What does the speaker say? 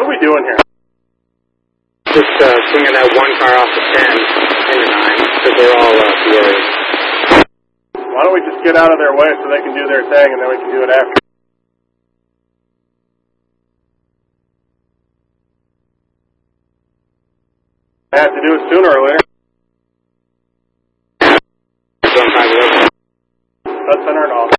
we doing here? Just swinging that one car off the 10 into 9, because they're all PAs. Why don't we just get out of their way so they can do their thing, and then we can do it after? I have to do it sooner or later. That's center and off.